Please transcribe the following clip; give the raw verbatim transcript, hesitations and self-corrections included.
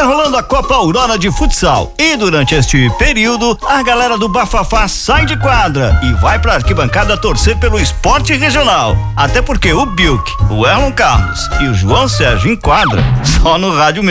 Tá rolando a Copa Aurora de Futsal e durante este período a galera do Bafafá sai de quadra e vai pra arquibancada torcer pelo esporte regional. Até porque o Bilk, o Erlon Carlos e o João Sérgio em quadra só no rádio mesmo.